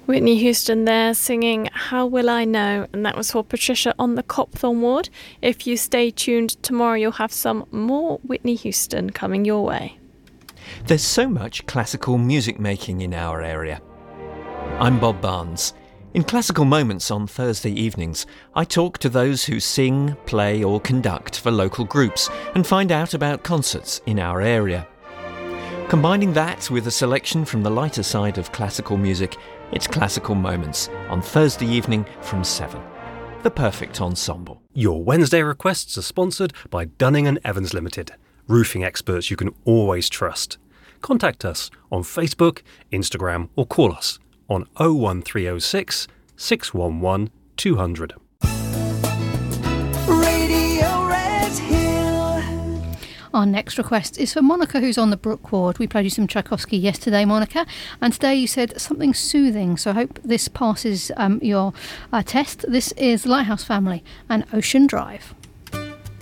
Whitney Houston there singing How Will I Know, and that was for Patricia on the Copthorne ward. If you stay tuned tomorrow, you'll have some more Whitney Houston coming your way. There's so much classical music making in our area. I'm Bob Barnes. In Classical Moments on Thursday evenings, I talk to those who sing, play or conduct for local groups and find out about concerts in our area. Combining that with a selection from the lighter side of classical music, it's Classical Moments on Thursday evening from 7. The perfect ensemble. Your Wednesday requests are sponsored by Dunning & Evans Limited, roofing experts you can always trust. Contact us on Facebook, Instagram or call us on 01306 611 200. Our next request is for Monica, who's on the Brook ward. We played you some Tchaikovsky yesterday, Monica, and today you said something soothing, so I hope this passes your test. This is Lighthouse Family and Ocean Drive.